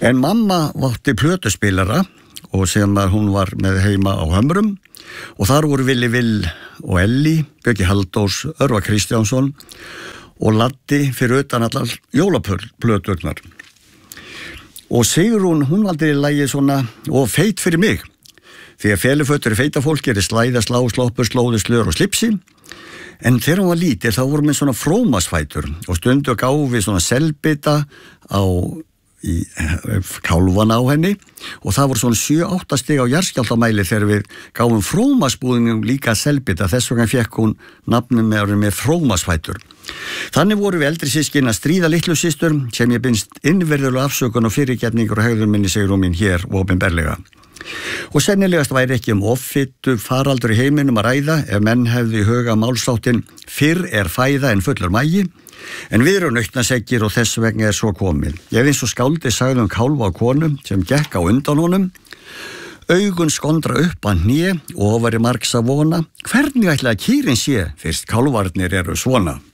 En mamma vátti plötuspilara og sem hún var með heima á Hömrum og þar voru Villi Vill og Elli, Björki Halldórs, Örvar Kristjánsson og Laddi fyrir utan allar jólaplöturnar. Og Sigrún, hún valdi lagið svona og feit fyrir mig. Því að felufötur feita fólk slæða, slá, sloppur, slóðu, slör og slipsi. En þegar hún var lítil þá voru með svona frómasfætur og stundu gáfu við svona selbita í kálfana á henni og það voru svona 7-8 stig á jarðskjálftamæli þegar við gáfum frómasbúðingum líka selbita, þess vegna fekk hún nafnum með frómasfætur. Þannig voru við eldri systkin að stríða litlu systur sem ég binnst innverðulega afsökun og fyrirgefningur og hegðun minni Sigrún mín hér opinberlega. Og sennilegast væri ekki offitu faraldur í heiminum að ræða ef menn hefðu í huga málsáttin fyrr fæða en fullur magi, en við erum nautnaseggir og þess vegna svo komið. Ég eins og skáldi sagði kálfa á konu sem gekk á undan honum, augun skondra upp að hné og ofari margs að vona, hvernig ætla að kýrin sé fyrst kálfarnir eru svona?